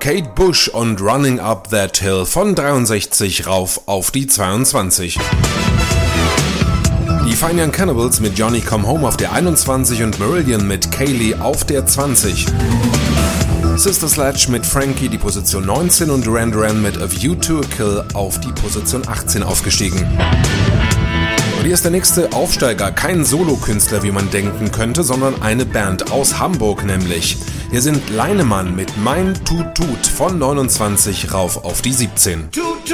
Kate Bush und Running Up That Hill von 63 rauf auf die 22. Die Fine Young Cannibals mit Johnny Come Home auf der 21 und Marillion mit Kaylee auf der 20. Sister Sledge mit Frankie die Position 19 und Duran Duran mit A View to a Kill auf die Position 18 aufgestiegen. Und hier ist der nächste Aufsteiger, kein Solokünstler, wie man denken könnte, sondern eine Band aus Hamburg nämlich. Hier sind Leinemann mit Mein Tut Tut von 29 rauf auf die 17.